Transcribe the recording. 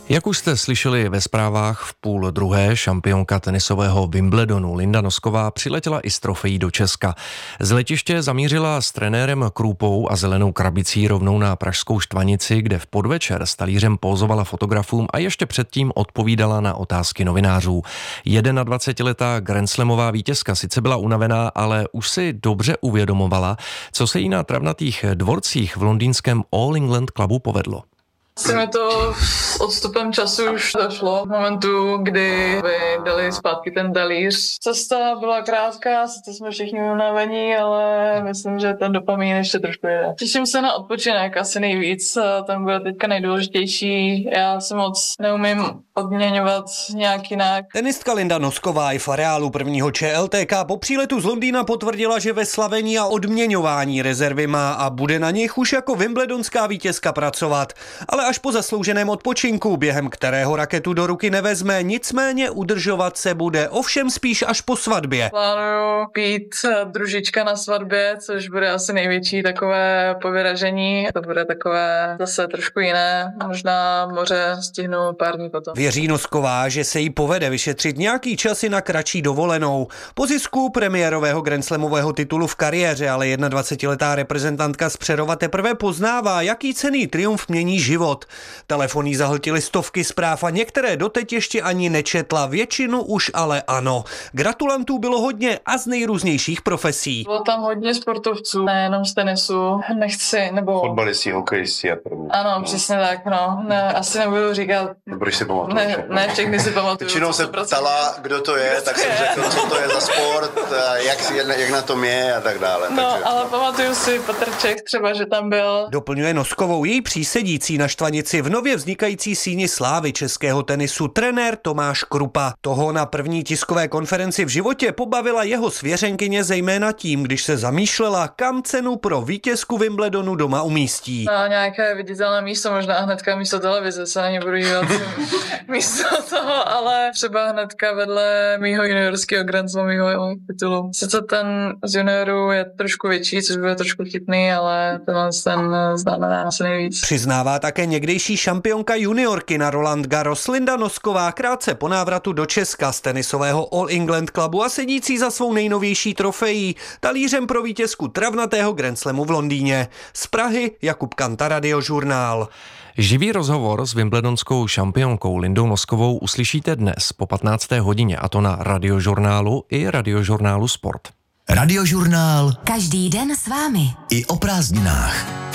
Jak už jste slyšeli ve zprávách, v půl druhé šampionka tenisového Wimbledonu Linda Nosková přiletěla i s trofejí do Česka. Z letiště zamířila s trenérem Krůpou a zelenou krabicí rovnou na pražskou Štvanici, kde v podvečer s talířem pózovala fotografům a ještě předtím odpovídala na otázky novinářů. 21letá grandslamová vítězka sice byla unavená, ale už si dobře uvědomovala, co se jí na travnatých dvorcích v londýnském All England Clubu povedlo. Se mi to s odstupem času už došlo v momentu, kdy dali zpátky ten talíř. Cesta byla krátká, sice jsme všichni unavení, ale myslím, že ten dopamin ještě trošku jede. Těším se na odpočinek asi nejvíc, ten bude teďka nejdůležitější. Já se moc neumím odměňovat nějak jinak. Tenistka Linda Nosková i v areálu prvního ČLTK po příletu z Londýna potvrdila, že ve slavení a odměňování rezervy má a bude na nich už jako wimbledonská vítězka pracovat. Ale až po zaslouženém odpočinku, během kterého raketu do ruky nevezme, nicméně udržovat se bude, ovšem spíš až po svatbě. Plánuju být družička na svatbě, což bude asi největší takové povyražení. To bude takové zase trošku jiné, možná moře stihnu pár dní potom. Věří Nosková, že se jí povede vyšetřit nějaký časy na kratší dovolenou. Po zisku premiérového grandslamového titulu v kariéře, ale 21letá reprezentantka z Přerova teprve poznává, jaký cenný triumf mění život. Telefoní zahltily stovky zpráv a některé doteď ještě ani nečetla, většinu už ale ano. Gratulantů bylo hodně a z nejrůznějších profesí. Bylo tam hodně sportovců, nejenom z tenisu, fotbalisti, hokejisti a podobně. Ano, přesně tak, no. Ne, asi nebudu říkat. Proč si pamatuju? Ne, všechny si pamatuju. Většinou se ptala, kdo to je, tak jsem řekl, co to je za sport, jak na tom je a tak dále. No, takže... ale pamatuju si Petrček třeba, že tam byl. Doplňuje Noskovou její přísedící na Štvanici v nově vznikající síni slávy českého tenisu trenér Tomáš Krupa. Toho na první tiskové konferenci v životě pobavila jeho svěřenkyně zejména tím, když se zamýšlela, kam cenu pro vítězku Wimbledonu doma umístí. Na nějaké viditelné místo, možná hnedka místo televize, se na ně budu dívat místo toho, ale třeba hnedka vedle mýho juniorského grandslamového titulu. Sice ten z juniorů je trošku větší, což bude trošku chytný, ale ten znamená asi nejvíc. Přiznává také někdejší šampionka juniorky na Roland Garros Linda Nosková krátce po návratu do Česka z tenisového All England Clubu a sedící za svou nejnovější trofejí, talířem pro vítězku travnatého grandslamu v Londýně. Z Prahy Jakub Kanta, Radiožurnál. Živý rozhovor s wimbledonskou šampionkou Lindou Noskovou uslyšíte dnes po 15. hodině, a to na Radiožurnálu i Radiožurnálu Sport. Radiožurnál. Každý den s vámi. I o prázdninách.